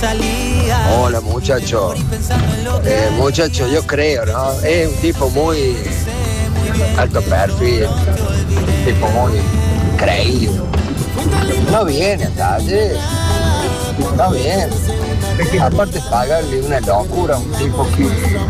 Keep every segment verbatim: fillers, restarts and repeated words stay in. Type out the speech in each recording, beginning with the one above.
Hola muchacho, eh, muchacho, yo creo, ¿no? Es un tipo muy alto perfil, un tipo muy creíble. No viene a taller, no viene. Aparte pagarle una locura a un tipo que...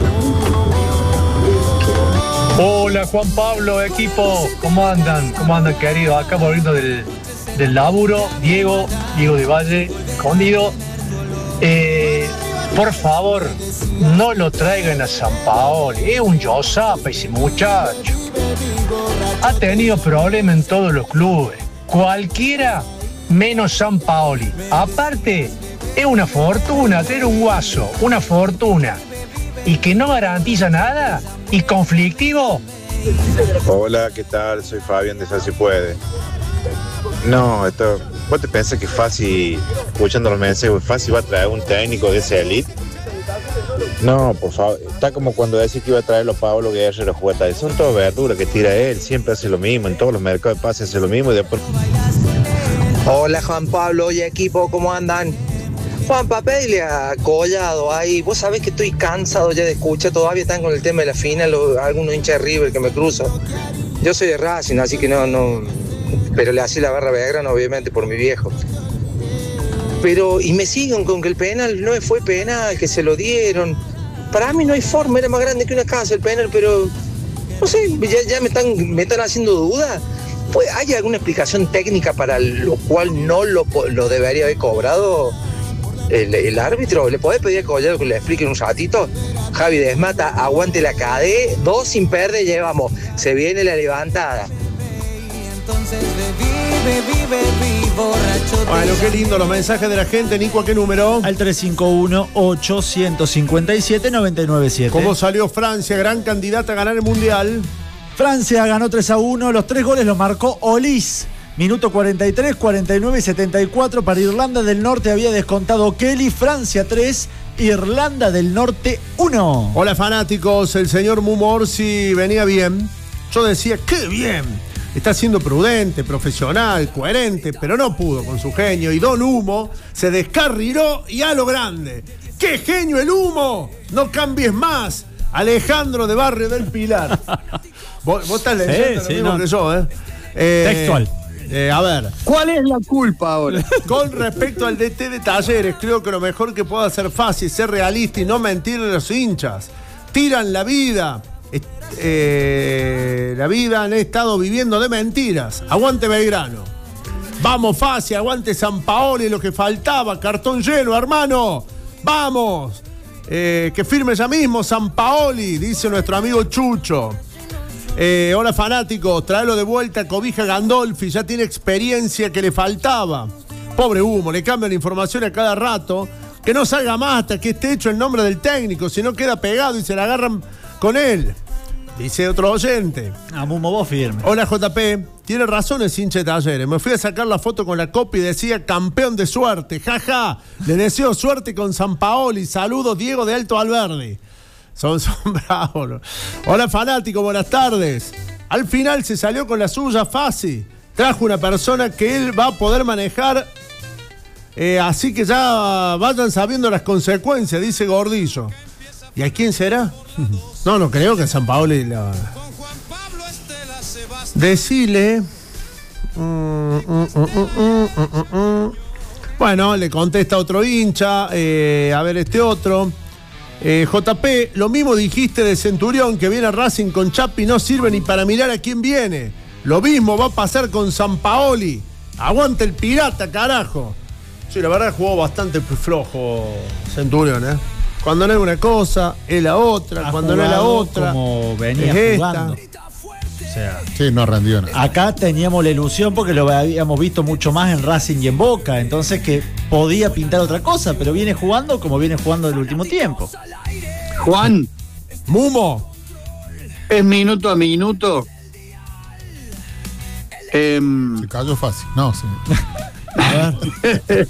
Hola Juan Pablo, equipo, ¿cómo andan? ¿Cómo andan, querido? Acá volviendo del, del laburo, Diego, Diego de Valle, escondido. Eh, por favor, no lo traigan a Sampaoli, es un yosapa ese muchacho. Ha tenido problemas en todos los clubes, cualquiera menos Sampaoli. Aparte, es una fortuna tener un guaso, una fortuna, y que no garantiza nada, y conflictivo. Hola, ¿qué tal? Soy Fabián de Sal Si Puede. No, esto, ¿vos te pensás que fácil, escuchando los mensajes, fácil va a traer un técnico de ese elite? No, por favor, está como cuando decís que iba a traerlo Pablo Guerrero Jugueta. Son todas verduras que tira él, siempre hace lo mismo, en todos los mercados de pases hace lo mismo y después... Hola Juan Pablo y equipo, ¿cómo andan? Juan, pedile a Collado ahí. Vos sabés que estoy cansado ya de escuchar, todavía están con el tema de la final, o algunos hinchas de River que me cruzan. Yo soy de Racing, así que no, no, pero le hacía la barra Belgrano, obviamente, por mi viejo. Pero, y me siguen con que el penal no fue penal, que se lo dieron. Para mí no hay forma, era más grande que una casa el penal, pero no sé, ya, ya me están, me están haciendo duda. Pues, ¿hay alguna explicación técnica para lo cual no lo, lo debería haber cobrado el, el árbitro? ¿Le podés pedir a Collado que le explique un ratito? Javi Desmata, aguante la K D, dos sin perder llevamos, se viene la levantada. Bueno, qué lindo los mensajes de la gente. Nico, ¿a qué número? Al tres cinco uno, ocho cinco siete, nueve nueve siete. ¿Cómo salió Francia? Gran candidata a ganar el Mundial. Francia ganó tres a uno. Los tres goles los marcó Olis. Minuto cuarenta y tres, cuarenta y nueve y setenta y cuatro. Para Irlanda del Norte había descontado Kelly. Francia tres, Irlanda del Norte uno. Hola fanáticos, el señor Mumo Orsi venía bien. Yo decía, qué bien. Está siendo prudente, profesional, coherente, pero no pudo con su genio. Y Don Humo se descarriló y a lo grande. ¡Qué genio el Humo! ¡No cambies más! Alejandro de Barrio del Pilar. Vos, vos estás leyendo sí, lo sí, mismo no. que yo, ¿eh? eh Textual. Eh, a ver. ¿Cuál es la culpa ahora? Con respecto al D T de Talleres, creo que lo mejor que puedo hacer fácil, ser realista y no mentirle a los hinchas. Tiran la vida. Eh, la vida han estado viviendo de mentiras. Aguante Belgrano. Vamos fácil, aguante Sampaoli, lo que faltaba. Cartón lleno, hermano. Vamos. Eh, que firme ya mismo Sampaoli, dice nuestro amigo Chucho. Eh, hola fanáticos, tráelo de vuelta, Cobija Gandolfi, ya tiene experiencia que le faltaba. Pobre Humo, le cambian información a cada rato. Que no salga más hasta que esté hecho el nombre del técnico, si no queda pegado y se la agarran con él. Dice otro oyente. A Mumo, vos firme. Hola J P, tiene razón el hincha de Talleres. Me fui a sacar la foto con la copia y decía campeón de suerte. Jaja, ja. Le deseo suerte con Sampaoli. Saludos, Diego de Alto Alberdi. Son, son bravos. Hola fanático, buenas tardes. Al final se salió con la suya fácil. Trajo una persona que él va a poder manejar. Eh, así que ya vayan sabiendo las consecuencias, dice Gordillo. ¿Y a quién será? No, no creo que a Sampaoli la... Decile. Mm, mm, mm, mm, mm, mm. Bueno, le contesta otro hincha. Eh, a ver, este otro. Eh, J P, lo mismo dijiste de Centurión, que viene a Racing con Chapi, no sirve ni para mirar a quién viene. Lo mismo va a pasar con Sampaoli. Aguanta el pirata, carajo. Sí, la verdad jugó bastante flojo Centurión, ¿eh? Cuando no es una cosa, es la otra. Ha Cuando no es la otra, como venía es jugando. esta. O sea, sí, no rendió nada. Acá teníamos la ilusión porque lo habíamos visto mucho más en Racing y en Boca, entonces que podía pintar otra cosa, pero viene jugando como viene jugando el último tiempo. Juan, Mumo, es minuto a minuto. Eh, Se cayó fácil. No, sí. A ver.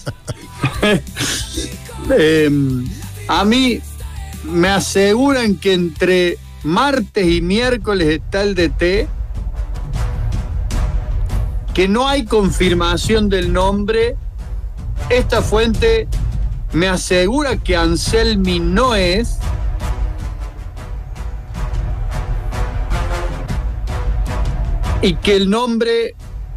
eh, a mí me aseguran que entre martes y miércoles está el D T, que no hay confirmación del nombre. Esta fuente me asegura que Anselmi no es. Y que el nombre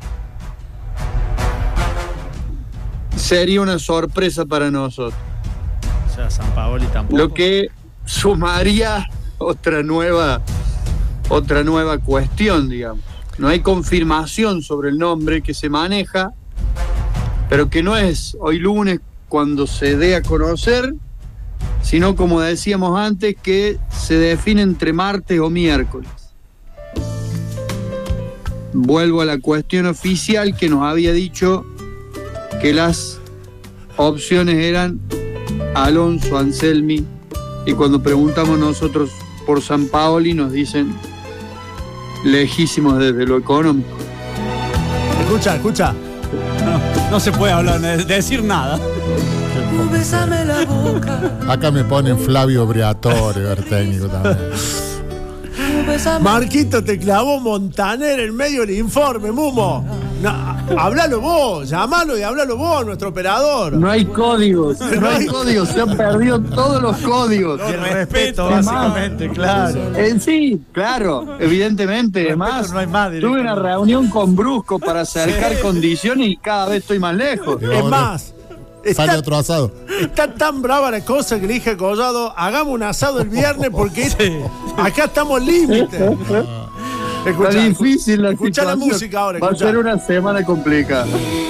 sería una sorpresa para nosotros. O sea, Sampaoli tampoco. Lo que sumaría otra nueva, otra nueva cuestión, digamos. No hay confirmación sobre el nombre que se maneja, pero que no es hoy lunes cuando se dé a conocer, sino, como decíamos antes, que se define entre martes o miércoles. Vuelvo a la cuestión oficial que nos había dicho que las opciones eran Alonso, Anselmi, y cuando preguntamos nosotros por Sampaoli nos dicen lejísimos desde lo económico. Escucha, escucha. No, no se puede hablar, de decir nada. Acá me ponen Flavio Briatore, el técnico también. Marquito, te clavó Montaner en medio del informe, Mumo. No, háblalo vos, llamalo y háblalo vos, nuestro operador. No hay códigos, no hay códigos, se han perdido todos los códigos. Y el respeto, básicamente, claro. En sí, claro, evidentemente. Además, no hay más tuve una reunión con Brusco para acercar sí. condiciones y cada vez estoy más lejos. Es más, sale otro asado. Está tan brava la cosa que le dije a Collado, hagamos un asado el viernes porque sí. acá estamos límite. Escuchá, está difícil la escuchá la música ahora. Va escuchá. a ser una semana complicada.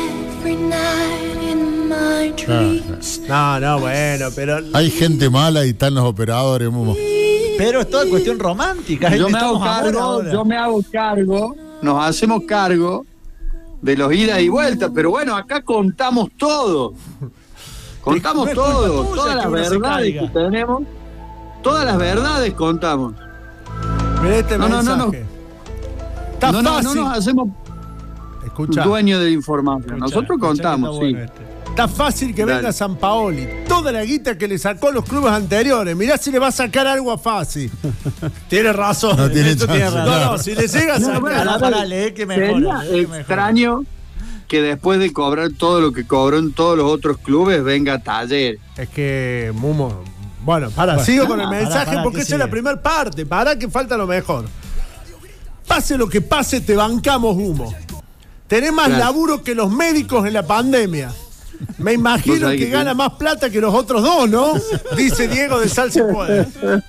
No, no, bueno, pero... Hay gente mala y están los operadores, Mumo. Pero es toda cuestión romántica. Yo me hago cargo, yo me hago cargo, nos hacemos cargo de los idas y vueltas, pero bueno, acá contamos todo. Contamos todo, todas las verdades que tenemos, todas las verdades contamos. Mira este no, mensaje. No, no, no. Está no, no, no nos hacemos escucha, dueños de la información. Escucha, Nosotros contamos, sí. Bueno este. Está fácil que Dale. venga Sampaoli. Toda la guita que le sacó a los clubes anteriores. Mirá si le va a sacar algo a Fácil. Tiene razón. No tiene, tiene razón. No, no, si le llega a sacar. No, no, parale, que mejora, sería que extraño mejora. Que después de cobrar todo lo que cobró en todos los otros clubes venga a Taller. Es que, Mumo. Bueno, para, bueno, sigo con el mensaje para, para, porque esa es la primera parte. Para que falta lo mejor. Pase lo que pase, te bancamos, Humo. Tenés más claro. laburo que los médicos en la pandemia. Me imagino que, que gana más plata que los otros dos, ¿no? Dice Diego de Sal se puede.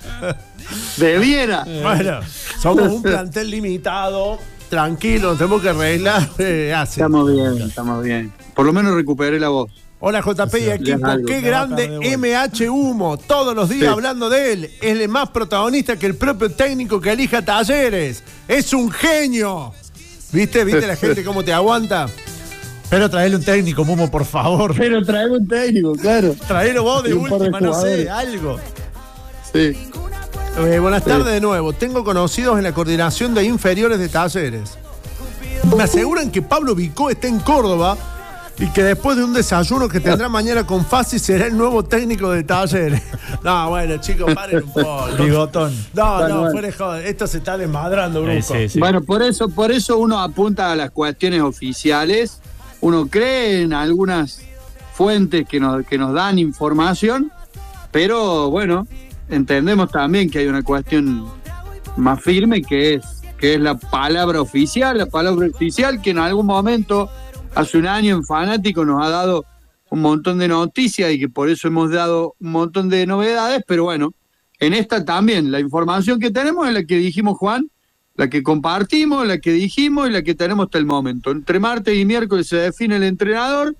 Debiera. Bueno, somos un plantel limitado. Tranquilo, tenemos que arreglar. Eh, estamos bien, estamos bien. Por lo menos recuperé la voz. Hola J P y equipo, qué grande M H Humo, todos los días sí. hablando de él, es el más protagonista que el propio técnico que elija Talleres, es un genio. ¿Viste? ¿Viste la gente cómo te aguanta? Pero traele un técnico, Mumo, por favor. Pero traele un técnico, claro. Traelo vos de última, de no sé, algo. Sí. Eh, buenas tardes sí. de nuevo. Tengo conocidos en la coordinación de inferiores de Talleres. Me aseguran que Pablo Vicó está en Córdoba y que después de un desayuno que tendrá mañana con Fassi será el nuevo técnico de Talleres. No, bueno, chicos, paren un poco. Bigotón. No, bueno, no, bueno. fuera de joder. Esto se está desmadrando, Brusco. Sí, sí, sí. Bueno, por eso, por eso uno apunta a las cuestiones oficiales. Uno cree en algunas fuentes que nos, que nos dan información, pero bueno, entendemos también que hay una cuestión más firme que es, que es la palabra oficial, la palabra oficial que en algún momento, hace un año en Fanático nos ha dado un montón de noticias y que por eso hemos dado un montón de novedades, pero bueno, en esta también, la información que tenemos es la que dijimos, Juan, la que compartimos, la que dijimos y la que tenemos hasta el momento. Entre martes y miércoles se define el entrenador.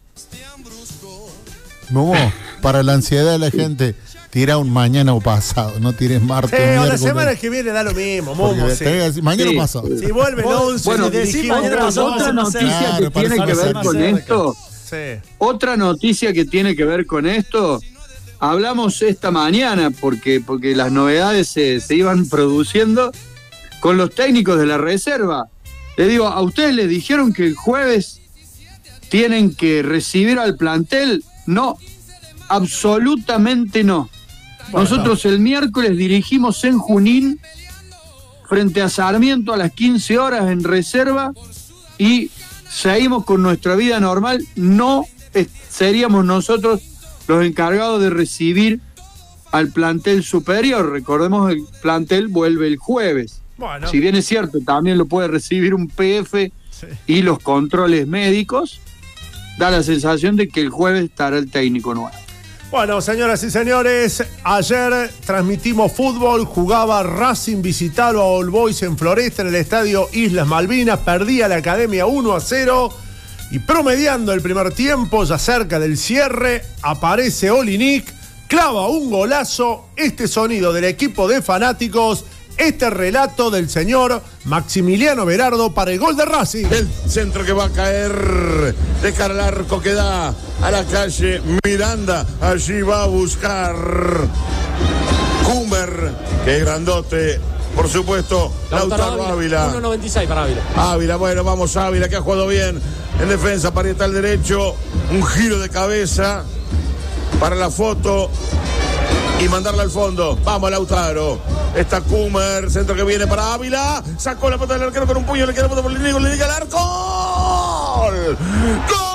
No, para la ansiedad de la gente, tira un mañana o pasado, no tires martes sí, o miércoles. la semana que viene da lo mismo, Momo. Sí. Te, mañana sí. o pasado. Si vuelve el once, bueno, decimos otra, otra noticia claro, que tiene que ver con cerca. esto. Sí. Otra noticia que tiene que ver con esto. Hablamos esta mañana porque, porque las novedades se, se iban produciendo con los técnicos de la reserva. Les digo, ¿a ustedes les dijeron que el jueves tienen que recibir al plantel? No, absolutamente no. Bueno, nosotros el miércoles dirigimos en Junín frente a Sarmiento a las quince horas en reserva y seguimos con nuestra vida normal. No eh, seríamos nosotros los encargados de recibir al plantel superior. Recordemos, el plantel vuelve el jueves. Bueno. Si bien es cierto, también lo puede recibir un P F sí. y los controles médicos, da la sensación de que el jueves estará el técnico nuevo. Bueno, señoras y señores, ayer transmitimos fútbol, jugaba Racing, visitaba a All Boys en Floresta, en el estadio Islas Malvinas, perdía la Academia uno a cero, y promediando el primer tiempo, ya cerca del cierre, aparece Olinik, clava un golazo, este sonido del equipo de fanáticos, este relato del señor Maximiliano Berardo para el gol de Racing. El centro que va a caer de cara al arco que da a la calle Miranda. Allí va a buscar Cumber, que es grandote. Por supuesto, Lautaro, Lautaro Ávila. uno noventa y seis para Ávila. Ávila, bueno, vamos Ávila, que ha jugado bien en defensa, parieta al derecho. Un giro de cabeza para la foto y mandarla al fondo. Vamos, Lautaro. Está Cumber, centro que viene para Ávila. Sacó la pelota del arquero con un puño, le queda la pelota por el inicio, le llega al arco. ¡Gol! ¡Gol!